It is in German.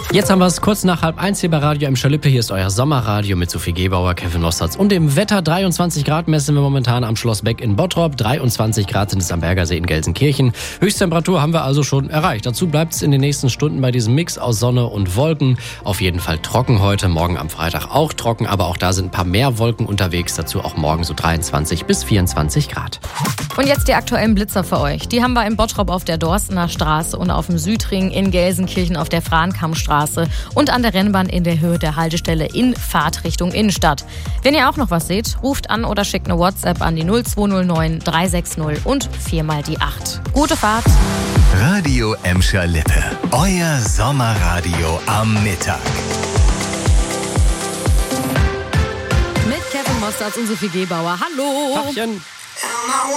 Jetzt haben wir es kurz nach 12:30 hier bei Radio Emscher Lippe. Hier ist euer Sommerradio mit Sophie Gebauer, Kevin Mostartz und dem Wetter. 23 Grad messen wir momentan am Schloss Beck in Bottrop. 23 Grad sind es am Bergersee in Gelsenkirchen. Höchsttemperatur haben wir also schon erreicht. Dazu bleibt es in den nächsten Stunden bei diesem Mix aus Sonne und Wolken. Auf jeden Fall trocken heute, morgen am Freitag auch trocken. Aber auch da sind ein paar mehr Wolken unterwegs. Dazu auch morgen so 23 bis 24 Grad. Und jetzt die aktuellen Blitzer für euch. Die haben wir in Bottrop auf der Dorstener Straße und auf dem Südring in Gelsenkirchen auf der Frahnkammstraße und an der Rennbahn in der Höhe der Haltestelle in Fahrtrichtung Innenstadt. Wenn ihr auch noch was seht, ruft an oder schickt eine WhatsApp an die 0209 360 und 4x8. Gute Fahrt! Radio Emscher Lippe. Euer Sommerradio am Mittag. Mit Kevin Mostartz und Sophie Gebauer. Hallo! Tachchen.